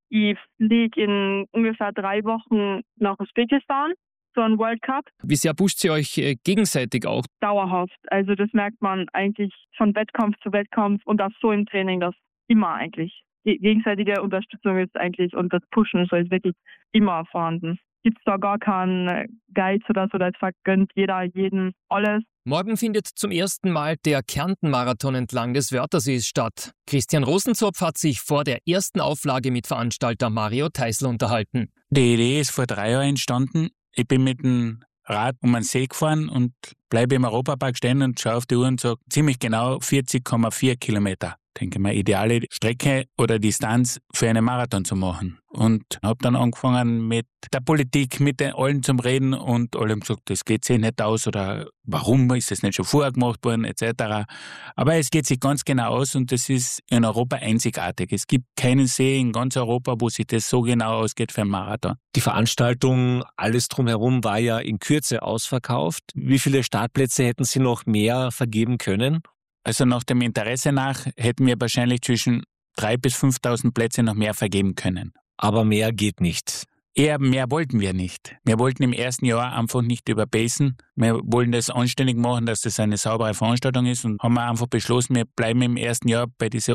Ich fliege in ungefähr 3 Wochen nach Usbekistan zu einem World Cup. Wie sehr pusht ihr euch gegenseitig auch? Dauerhaft. Also das merkt man eigentlich von Wettkampf zu Wettkampf und auch so im Training, das immer eigentlich. Die gegenseitige Unterstützung ist eigentlich und das Pushen ist wirklich immer vorhanden. Gibt es da gar keinen Geiz oder so, da gönnt jeder jeden alles. Morgen findet zum ersten Mal der Kärnten-Marathon entlang des Wörthersees statt. Christian Rosenzopf hat sich vor der ersten Auflage mit Veranstalter Mario Teisl unterhalten. Die Idee ist vor 3 Jahren entstanden. Ich bin mit dem Rad um den See gefahren und bleibe im Europapark stehen und schaue auf die Uhr und sage ziemlich genau 40,4 Kilometer. Denke mal, ideale Strecke oder Distanz für einen Marathon zu machen. Und habe dann angefangen mit der Politik, mit den allen zum Reden und alle haben gesagt, das geht sich nicht aus oder warum ist das nicht schon vorher gemacht worden etc. Aber es geht sich ganz genau aus und das ist in Europa einzigartig. Es gibt keinen See in ganz Europa, wo sich das so genau ausgeht für einen Marathon. Die Veranstaltung, alles drumherum war ja in Kürze ausverkauft. Wie viele Startplätze hätten Sie noch mehr vergeben können? Also nach dem Interesse nach hätten wir wahrscheinlich zwischen 3.000 bis 5.000 Plätze noch mehr vergeben können. Aber mehr geht nicht. Eher mehr wollten wir nicht. Wir wollten im ersten Jahr einfach nicht überpacen. Wir wollen das anständig machen, dass das eine saubere Veranstaltung ist und haben einfach beschlossen, wir bleiben im ersten Jahr bei diesen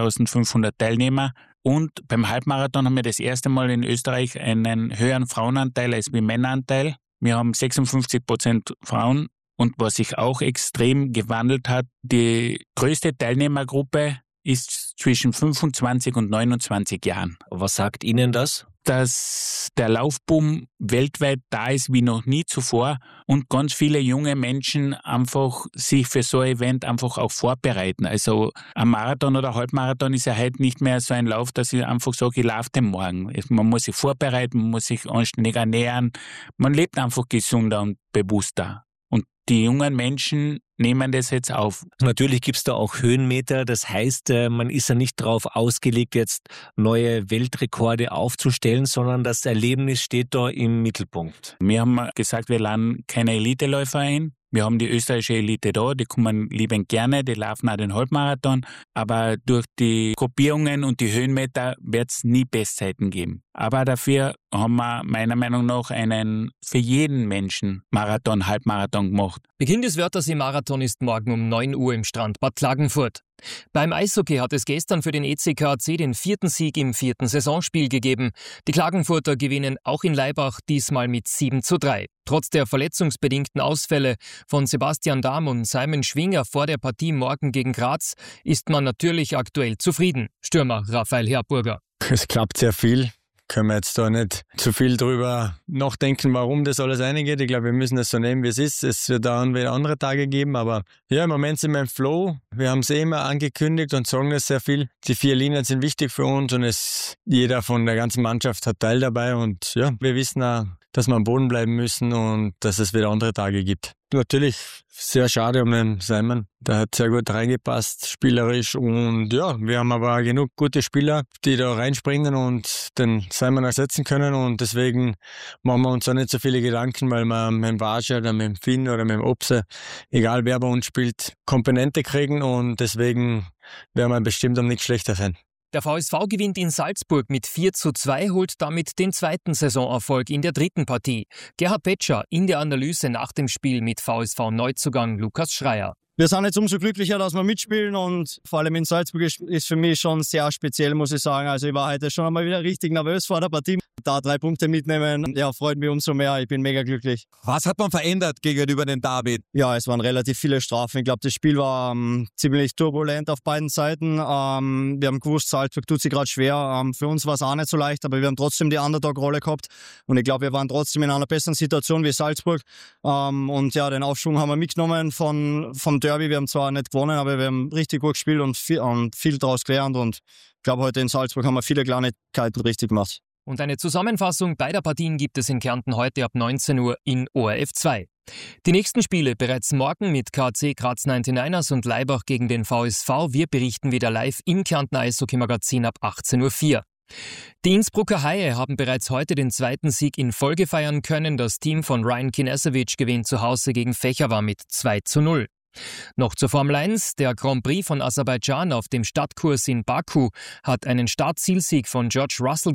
8.500 Teilnehmern. Und beim Halbmarathon haben wir das erste Mal in Österreich einen höheren Frauenanteil als wie Männeranteil. Wir haben 56% Frauen. Und was sich auch extrem gewandelt hat, die größte Teilnehmergruppe ist zwischen 25 und 29 Jahren. Was sagt Ihnen das? Dass der Laufboom weltweit da ist wie noch nie zuvor und ganz viele junge Menschen einfach sich für so ein Event einfach auch vorbereiten. Also ein Marathon oder Halbmarathon ist ja heute nicht mehr so ein Lauf, dass ich einfach sage, ich laufe den morgen. Man muss sich vorbereiten, man muss sich anständig ernähren. Man lebt einfach gesünder und bewusster. Die jungen Menschen nehmen das jetzt auf. Natürlich gibt es da auch Höhenmeter. Das heißt, man ist ja nicht darauf ausgelegt, jetzt neue Weltrekorde aufzustellen, sondern das Erlebnis steht da im Mittelpunkt. Wir haben gesagt, wir laden keine Eliteläufer ein. Wir haben die österreichische Elite da, die kommen liebend gerne, die laufen auch den Halbmarathon. Aber durch die Gruppierungen und die Höhenmeter wird es nie Bestzeiten geben. Aber dafür haben wir meiner Meinung nach einen für jeden Menschen Marathon, Halbmarathon gemacht. Beginn des Wörthersee-Marathon ist morgen um 9 Uhr im Strandbad Klagenfurt. Beim Eishockey hat es gestern für den ECKAC den 4. Sieg im 4. Saisonspiel gegeben. Die Klagenfurter gewinnen auch in Laibach diesmal mit 7:3. Trotz der verletzungsbedingten Ausfälle von Sebastian Dahm und Simon Schwinger vor der Partie morgen gegen Graz ist man natürlich aktuell zufrieden. Stürmer Raphael Herburger. Es klappt sehr viel. Können wir jetzt da nicht zu viel drüber nachdenken, warum das alles eingeht. Ich glaube, wir müssen es so nehmen, wie es ist. Es wird dann wieder andere Tage geben, aber ja, im Moment sind wir im Flow. Wir haben es immer angekündigt und sagen das sehr viel. Die 4 Linien sind wichtig für uns und jeder von der ganzen Mannschaft hat Teil dabei und ja, wir wissen auch, dass wir am Boden bleiben müssen und dass es wieder andere Tage gibt. Natürlich sehr schade um den Simon. Der hat sehr gut reingepasst, spielerisch. Und ja, wir haben aber genug gute Spieler, die da reinspringen und den Simon ersetzen können. Und deswegen machen wir uns auch nicht so viele Gedanken, weil wir mit dem Varsche oder mit dem Finn oder mit dem Obse, egal wer bei uns spielt, Komponente kriegen. Und deswegen werden wir bestimmt um nichts schlechter sein. Der VSV gewinnt in Salzburg mit 4:2, holt damit den 2. Saisonerfolg in der 3. Partie. Gerhard Petscher in der Analyse nach dem Spiel mit VSV-Neuzugang Lukas Schreier. Wir sind jetzt umso glücklicher, dass wir mitspielen und vor allem in Salzburg ist für mich schon sehr speziell, muss ich sagen. Also ich war heute schon einmal wieder richtig nervös vor der Partie. Da 3 Punkte mitnehmen, ja, freut mich umso mehr. Ich bin mega glücklich. Was hat man verändert gegenüber dem Derby? Ja, es waren relativ viele Strafen. Ich glaube, das Spiel war ziemlich turbulent auf beiden Seiten. Wir haben gewusst, Salzburg tut sich gerade schwer. Für uns war es auch nicht so leicht, aber wir haben trotzdem die Underdog-Rolle gehabt. Und ich glaube, wir waren trotzdem in einer besseren Situation wie Salzburg. Und ja, den Aufschwung haben wir mitgenommen vom Derby. Wir haben zwar nicht gewonnen, aber wir haben richtig gut gespielt und viel daraus gelernt. Und ich glaube, heute in Salzburg haben wir viele Kleinigkeiten richtig gemacht. Und eine Zusammenfassung beider Partien gibt es in Kärnten heute ab 19 Uhr in ORF 2. Die nächsten Spiele bereits morgen mit KC Graz 99ers und Laibach gegen den VSV. Wir berichten wieder live im Kärnten Eishockey-Magazin ab 18:04 Uhr. Die Innsbrucker Haie haben bereits heute den 2. Sieg in Folge feiern können. Das Team von Ryan Kinesewitsch gewinnt zu Hause gegen Fechowa mit 2:0. Noch zur Formel 1. Der Grand Prix von Aserbaidschan auf dem Stadtkurs in Baku hat einen Startzielsieg von George Russell